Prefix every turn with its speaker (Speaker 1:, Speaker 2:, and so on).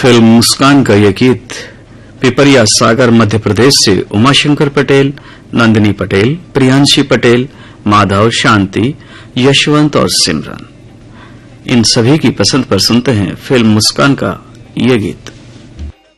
Speaker 1: Film मुस्कान का यह गीत पिपरिया सागर मध्य प्रदेश से उमाशंकर पटेल, नंदिनी पटेल, प्रियांशी पटेल, माधव, शांति, यशवंत और सिमरन इन सभी की पसंद पर सुनते हैं फिल्म मुस्कान का ये गीत।